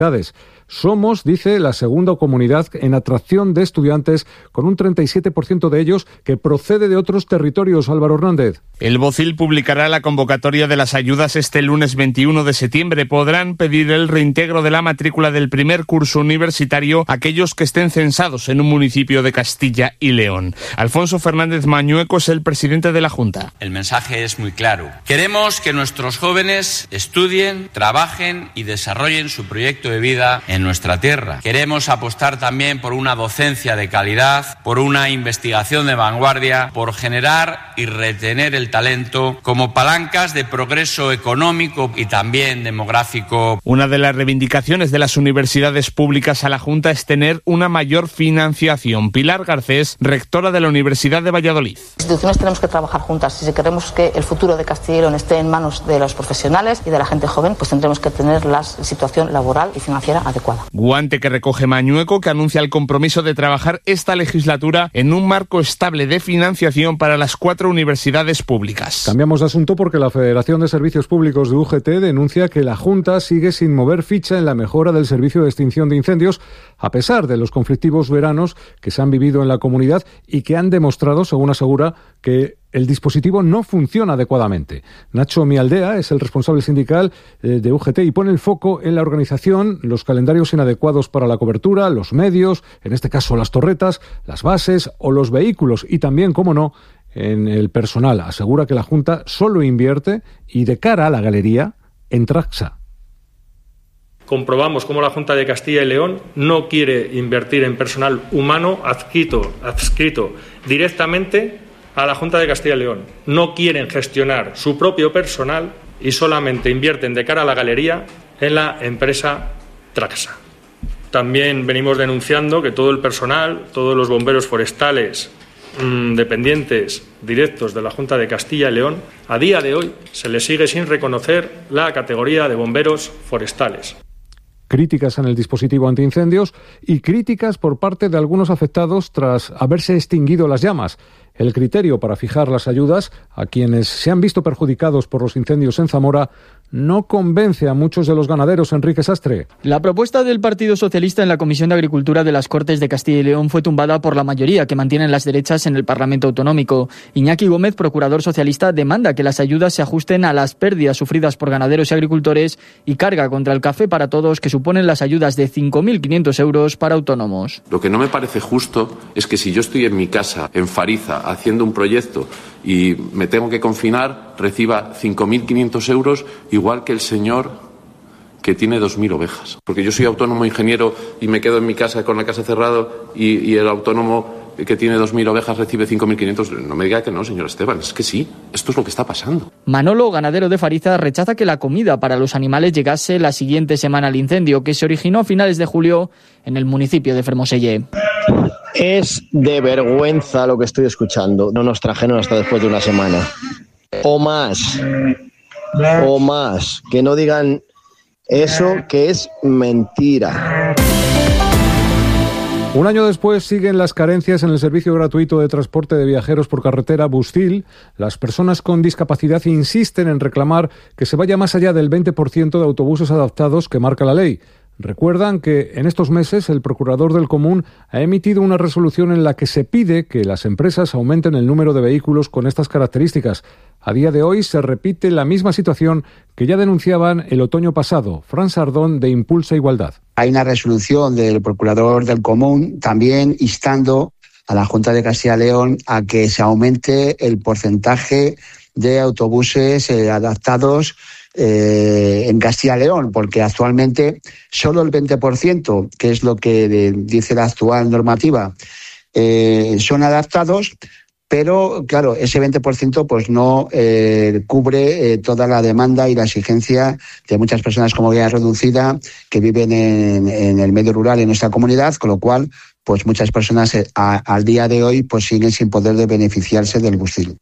Somos, dice, la segunda comunidad en atracción de estudiantes, con un 37% de ellos que procede de otros territorios. Álvaro Hernández. El BOCIL publicará la convocatoria de las ayudas este lunes 21 de septiembre. Podrán pedir el reintegro de la matrícula del primer curso universitario aquellos que estén censados en un municipio de Castilla y León. Alfonso Fernández Mañueco es el presidente de la Junta. El mensaje es muy claro. Queremos que nuestros jóvenes estudien, trabajen y desarrollen su proyecto de vida en nuestra tierra. Queremos apostar también por una docencia de calidad, por una investigación de vanguardia, por generar y retener el talento como palancas de progreso económico y también demográfico. Una de las reivindicaciones de las universidades públicas a la Junta es tener una mayor financiación. Pilar Garcés, rectora de la Universidad de Valladolid. Las instituciones tenemos que trabajar juntas. Si queremos que el futuro de Castilla y León esté en manos de los profesionales y de la gente joven, pues tendremos que tener la situación laboral y financiera adecuada. Guante que recoge Mañueco, que anuncia el compromiso de trabajar esta legislatura en un marco estable de financiación para las 4 universidades públicas. Cambiamos de asunto porque la Federación de Servicios Públicos de UGT denuncia que la Junta sigue sin mover ficha en la mejora del servicio de extinción de incendios, a pesar de los conflictivos veranos que se han vivido en la comunidad y que han demostrado, según asegura, que el dispositivo no funciona adecuadamente. Nacho Mialdea es el responsable sindical de UGT y pone el foco en la organización, los calendarios inadecuados para la cobertura, los medios, en este caso las torretas, las bases o los vehículos y también, cómo no, en el personal. Asegura que la Junta solo invierte y de cara a la galería en Traxa. Comprobamos cómo la Junta de Castilla y León no quiere invertir en personal humano adscrito directamente a la Junta de Castilla y León. No quieren gestionar su propio personal y solamente invierten de cara a la galería en la empresa Traxa. También venimos denunciando que todo el personal, todos los bomberos forestales dependientes directos de la Junta de Castilla y León, a día de hoy se les sigue sin reconocer la categoría de bomberos forestales. Críticas en el dispositivo antiincendios y críticas por parte de algunos afectados tras haberse extinguido las llamas. El criterio para fijar las ayudas a quienes se han visto perjudicados por los incendios en Zamora no convence a muchos de los ganaderos. Enrique Sastre. La propuesta del Partido Socialista en la Comisión de Agricultura de las Cortes de Castilla y León fue tumbada por la mayoría que mantienen las derechas en el Parlamento Autonómico. Iñaki Gómez, procurador socialista, demanda que las ayudas se ajusten a las pérdidas sufridas por ganaderos y agricultores y carga contra el café para todos, que suponen las ayudas de 5.500 euros para autónomos. Lo que no me parece justo es que si yo estoy en mi casa, en Fariza, haciendo un proyecto y me tengo que confinar, reciba 5.500 euros igual que el señor que tiene 2.000 ovejas. Porque yo soy autónomo ingeniero y me quedo en mi casa con la casa cerrada y el autónomo que tiene 2.000 ovejas recibe 5.500. No me diga que no, señor Esteban, es que sí, esto es lo que está pasando. Manolo, ganadero de Fariza, rechaza que la comida para los animales llegase la siguiente semana al incendio, que se originó a finales de julio en el municipio de Fermoselle. Es de vergüenza lo que estoy escuchando. No nos trajeron hasta después de una semana. O más. Que no digan eso, que es mentira. Un año después siguen las carencias en el servicio gratuito de transporte de viajeros por carretera Bustil. Las personas con discapacidad insisten en reclamar que se vaya más allá del 20% de autobuses adaptados que marca la ley. Recuerdan que en estos meses el procurador del Común ha emitido una resolución en la que se pide que las empresas aumenten el número de vehículos con estas características. A día de hoy se repite la misma situación que ya denunciaban el otoño pasado. Fran Sardón, de Impulsa Igualdad. Hay una resolución del procurador del Común también instando a la Junta de Castilla y León a que se aumente el porcentaje de autobuses adaptados en Castilla y León, porque actualmente solo el 20%, que es lo que dice la actual normativa, son adaptados, pero claro, ese 20% pues no cubre toda la demanda y la exigencia de muchas personas con movilidad reducida que viven en el medio rural en nuestra comunidad, con lo cual pues muchas personas al día de hoy pues siguen sin poder beneficiarse del Bustil.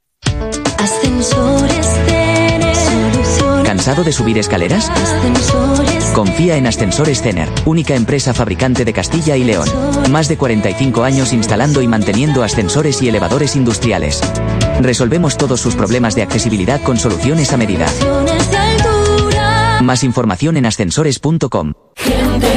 ¿Cansado de subir escaleras? Confía en Ascensores Cener, única empresa fabricante de Castilla y León. Más de 45 años instalando y manteniendo ascensores y elevadores industriales. Resolvemos todos sus problemas de accesibilidad con soluciones a medida. Más información en ascensores.com. Gente